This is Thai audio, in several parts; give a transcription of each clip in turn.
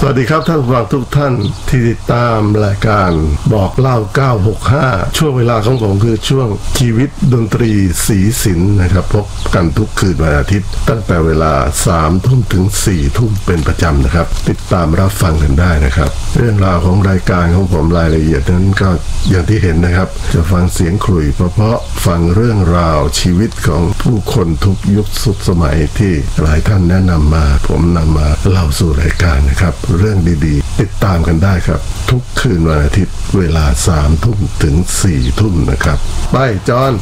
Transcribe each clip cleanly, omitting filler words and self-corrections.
วัสดีครับท่านผู้ฟังทุกท่านที่ติดตามรายการบอกเล่า965ช่วงเวลาของผมคือช่วงชีวิตดนตรีสีสินนะครับพบกันทุกคืนวันอาทิตย์ตั้งแต่เวลา 3 ทุ่มถึง 4 ทุ่มเป็นประจำนะครับติดตามรับฟังกันได้นะครับเรื่องราวของรายการของผมรายละเอียดนั้นก็อย่างที่เห็นนะครับจะฟังเสียงขลุ่ยเพราะฟังเรื่องราวชีวิตของผู้คนทุกยุคสุดสมัยที่หลายท่านแนะนำมาผมนำมาเล่าสู่รายการนะครับเรื่องดีๆติดตามกันได้ครับทุกคืนวันอาทิตย์เวลา 3 ทุ่มถึง 4 ทุ่มนะครับไปจอน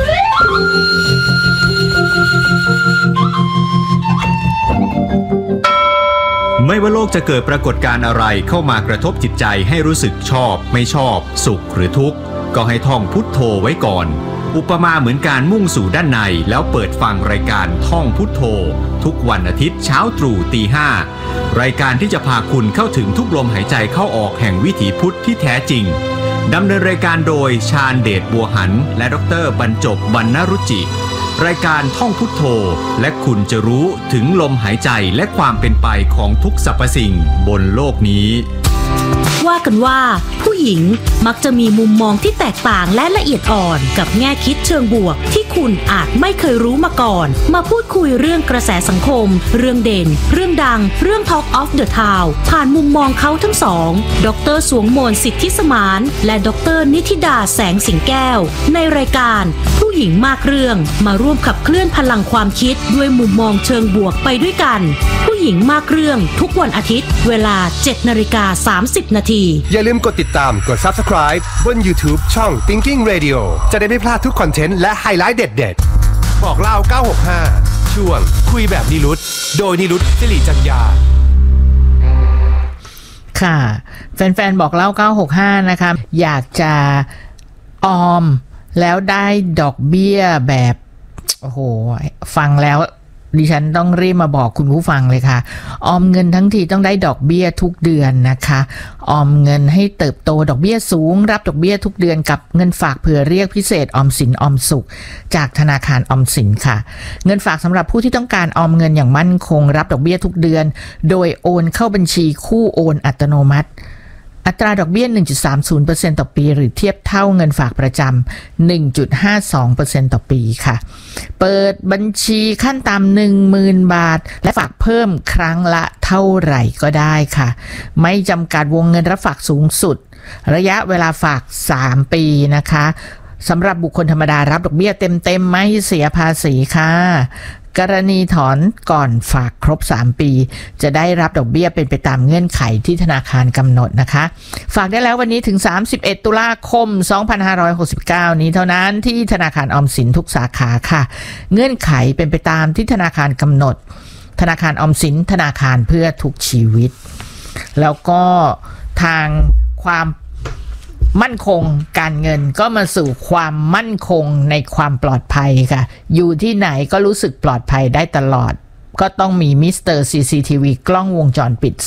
ไม่ว่าโลกจะเกิดปรากฏการณ์อะไรเข้ามากระทบจิตใจให้รู้สึกชอบไม่ชอบสุขหรือทุกข์ก็ให้ท่องพุทโธไว้ก่อนอุปมาเหมือนการมุ่งสู่ด้านในแล้วเปิดฟังรายการท่องพุทโธทุกวันอาทิตย์เช้าตรู่ตี 5รายการที่จะพาคุณเข้าถึงทุกลมหายใจเข้าออกแห่งวิถีพุทธที่แท้จริงดำเนินรายการโดยชาญเดชบัวหันและดร.บรรจบ วรรณรุจิรายการท่องพุทโธและคุณจะรู้ถึงลมหายใจและความเป็นไปของทุกสรรพสิ่งบนโลกนี้ว่ากันว่าผู้หญิงมักจะมีมุมมองที่แตกต่างและละเอียดอ่อนกับแง่คิดเชิงบวกที่คุณอาจไม่เคยรู้มาก่อนมาพูดคุยเรื่องกระแสสังคมเรื่องเด่นเรื่องดังเรื่อง Talk of the Town ผ่านมุมมองเขาทั้งสองดร.สวงมนต์สิทธิสมานและดร.นิธิดาแสงสิงแก้วในรายการผู้หญิงมากเรื่องมาร่วมขับเคลื่อนพลังความคิดด้วยมุมมองเชิงบวกไปด้วยกันผู้หญิงมากเรื่องทุกวันอาทิตย์เวลา 7:30 นาทีอย่าลืมกดติดตามกด Subscribe บน YouTube ช่อง Thinking Radio จะได้ไม่พลาดทุกคอนเทนต์และไฮไลท์เด็ดๆบอกเล่า965ช่วงคุยแบบนิรุตโดยนิรุตศิริจัญญาค่ะแฟนๆบอกเล่า965นะคะอยากจะออมแล้วได้ดอกเบี้ยแบบโอ้โหฟังแล้วดิฉันต้องรีบมาบอกคุณผู้ฟังเลยค่ะออมเงินทั้งทีต้องได้ดอกเบี้ยทุกเดือนนะคะออมเงินให้เติบโตดอกเบี้ยสูงรับดอกเบี้ยทุกเดือนกับเงินฝากเผื่อเรียกพิเศษออมสินออมสุขจากธนาคารออมสินค่ะเงินฝากสำหรับผู้ที่ต้องการออมเงินอย่างมั่นคงรับดอกเบี้ยทุกเดือนโดยโอนเข้าบัญชีคู่โอนอัตโนมัติอัตราดอกเบี้ย 1.30% ต่อปีหรือเทียบเท่าเงินฝากประจำ 1.52% ต่อปีค่ะเปิดบัญชีขั้นต่ำ 10,000 บาทและฝากเพิ่มครั้งละเท่าไหร่ก็ได้ค่ะไม่จำกัดวงเงินรับฝากสูงสุดระยะเวลาฝาก3ปีนะคะสำหรับบุคคลธรรมดารับดอกเบี้ยเต็มๆไม่เสียภาษีค่ะกรณีถอนก่อนฝากครบ3ปีจะได้รับดอกเบี้ยเป็นไปตามเงื่อนไขที่ธนาคารกำหนดนะคะฝากได้แล้ววันนี้ถึง31ตุลาคม2569นี้เท่านั้นที่ธนาคารออมสินทุกสาขาค่ะเงื่อนไขเป็นไปตามที่ธนาคารกำหนดธนาคารออมสินธนาคารเพื่อทุกชีวิตแล้วก็ทางความมั่นคงการเงินก็มาสู่ความมั่นคงในความปลอดภัยค่ะอยู่ที่ไหนก็รู้สึกปลอดภัยได้ตลอดก็ต้องมีมิสเตอร์ CCTV กล้องวงจรปิด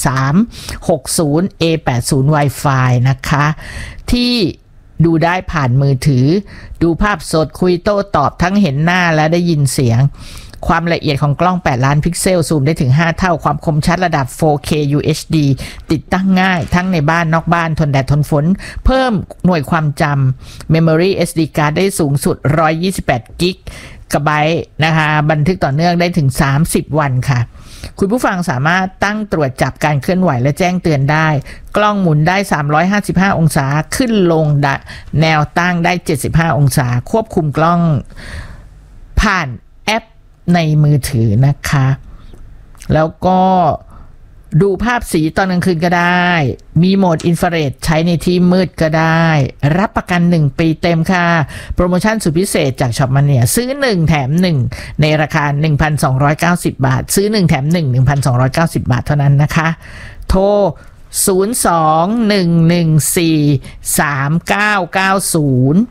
360 A80 Wi-Fi นะคะที่ดูได้ผ่านมือถือดูภาพสดคุยโต้ตอบทั้งเห็นหน้าและได้ยินเสียงความละเอียดของกล้อง8ล้านพิกเซลซูมได้ถึง5เท่าความคมชัดระดับ 4K UHD ติดตั้งง่ายทั้งในบ้านนอกบ้านทนแดดทนฝนเพิ่มหน่วยความจำ Memory SD card ได้สูงสุด128 กิกะไบต์นะคะบันทึกต่อเนื่องได้ถึง30วันค่ะคุณผู้ฟังสามารถตั้งตรวจจับการเคลื่อนไหวและแจ้งเตือนได้กล้องหมุนได้355องศาขึ้นลงแนวตั้งได้75องศาควบคุมกล้องผ่านแอปในมือถือนะคะแล้วก็ดูภาพสีตอนกลางคืนก็ได้มีโหมดอินฟราเรดใช้ในที่มืดก็ได้รับประกัน1ปีเต็มค่ะโปรโมชั่นสุดพิเศษจากช็อปมาเนียซื้อ1แถม1ในราคา 1,290 บาทซื้อ1แถม1 1,290 บาทเท่านั้นนะคะโทร021143990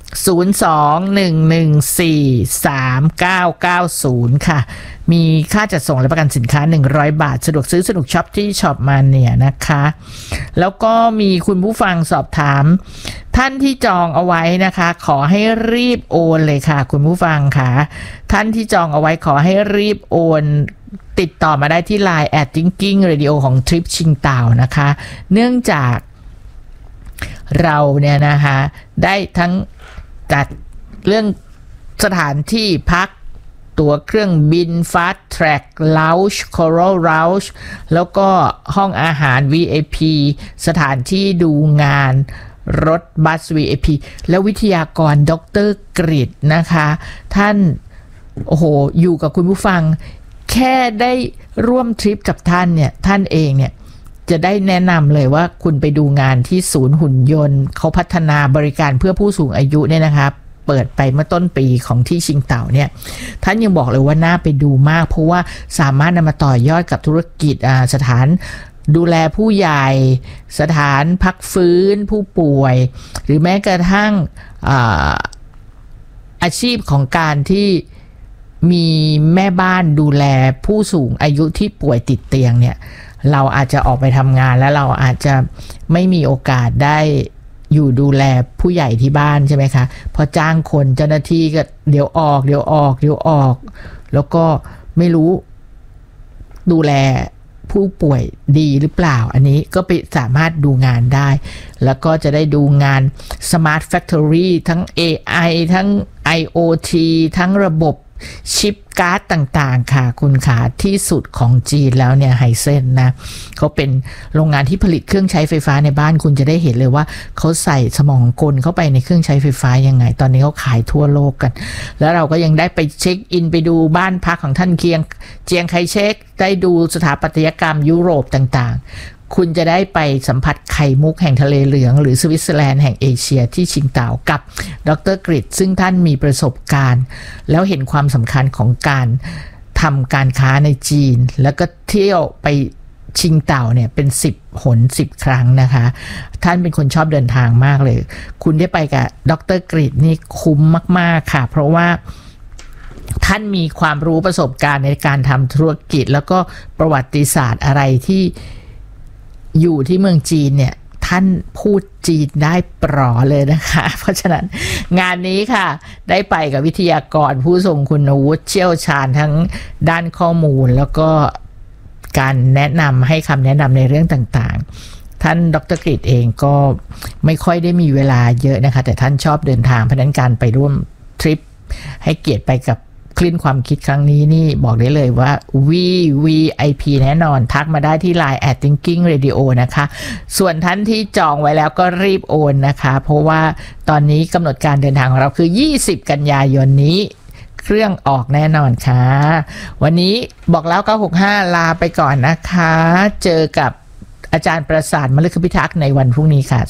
02-114-3990 ค่ะมีค่าจัดส่งและประกันสินค้า100 บาทสะดวกซื้อสนุกช็อปที่ช็อปมาเนี่ยนะคะแล้วก็มีคุณผู้ฟังสอบถามท่านที่จองเอาไว้นะคะขอให้รีบโอนเลยค่ะคุณผู้ฟังค่ะท่านที่จองเอาไว้ขอให้รีบโอนติดต่อมาได้ที่ Line @thinking radio ของทริปชิงเต่านะคะเนื่องจากเราเนี่ยนะคะได้ทั้งจัดเรื่องสถานที่พักตั๋วเครื่องบิน Fast Track Lounge Coral Lounge แล้วก็ห้องอาหาร VIP สถานที่ดูงานรถบัส VIP แล้ววิทยากรดร.กฤษนะคะท่านโอ้โหอยู่กับคุณผู้ฟังแค่ได้ร่วมทริปกับท่านเนี่ยท่านเองเนี่ยจะได้แนะนำเลยว่าคุณไปดูงานที่ศูนย์หุ่นยนต์เขาพัฒนาบริการเพื่อผู้สูงอายุเนี่ยนะครับเปิดไปเมื่อต้นปีของที่ชิงเต่าเนี่ยท่านยังบอกเลยว่าน่าไปดูมากเพราะว่าสามารถนำมาต่อยอดกับธุรกิจสถานดูแลผู้ใหญ่สถานพักฟื้นผู้ป่วยหรือแม้กระทั่งอาชีพของการที่มีแม่บ้านดูแลผู้สูงอายุที่ป่วยติดเตียงเนี่ยเราอาจจะออกไปทำงานแล้วเราอาจจะไม่มีโอกาสได้อยู่ดูแลผู้ใหญ่ที่บ้านใช่ไหมคะพอจ้างคนเจ้าหน้าที่ก็เดี๋ยวออกแล้วก็ไม่รู้ดูแลผู้ป่วยดีหรือเปล่าอันนี้ก็ไปสามารถดูงานได้แล้วก็จะได้ดูงาน Smart Factory ทั้ง AI ทั้ง IoT ทั้งระบบชิปการ์ดต่างๆค่ะคุณขาที่สุดของจีนแล้วเนี่ยไฮเซนนะเขาเป็นโรงงานที่ผลิตเครื่องใช้ไฟฟ้าในบ้านคุณจะได้เห็นเลยว่าเขาใส่สมองกลเข้าไปในเครื่องใช้ไฟฟ้ายังไงตอนนี้เขาขายทั่วโลกกันแล้วเราก็ยังได้ไปเช็คอินไปดูบ้านพักของท่านเจียงไคเชกได้ดูสถาปัตยกรรมยุโรปต่างๆคุณจะได้ไปสัมผัสไข่มุกแห่งทะเลเหลืองหรือสวิตเซอร์แลนด์แห่งเอเชียที่ชิงเต่ากับดร.กฤษซึ่งท่านมีประสบการณ์แล้วเห็นความสำคัญของการทำการค้าในจีนแล้วก็เที่ยวไปชิงเต่าเนี่ยเป็น10 หน 10 ครั้งนะคะท่านเป็นคนชอบเดินทางมากเลยคุณได้ไปกับดร.กฤษนี่คุ้มมากๆค่ะเพราะว่าท่านมีความรู้ประสบการณ์ในการทำธุรกิจแล้วก็ประวัติศาสตร์อะไรที่อยู่ที่เมืองจีนเนี่ยท่านพูดจีนได้ปลอเลยนะคะเพราะฉะนั้นงานนี้ค่ะได้ไปกับวิทยากรผู้ทรงคุณวุฒิเชี่ยวชาญทั้งด้านข้อมูลแล้วก็การแนะนำให้คำแนะนำในเรื่องต่างๆท่านดร.กฤษเองก็ไม่ค่อยได้มีเวลาเยอะนะคะแต่ท่านชอบเดินทางเพราะนั้นการไปร่วมทริปให้เกียรติไปกับคลื่นความคิดครั้งนี้นี่บอกได้เลยว่า VIP แน่นอนทักมาได้ที่ Line @thinking radio นะคะส่วนท่านที่จองไว้แล้วก็รีบโอนนะคะเพราะว่าตอนนี้กำหนดการเดินทางของเราคือ20 กันยายนนี้เครื่องออกแน่นอนค่ะวันนี้บอกแล้ว965ลาไปก่อนนะคะเจอกับอาจารย์ประสาทมฤคพิทักษ์ในวันพรุ่งนี้ค่ะ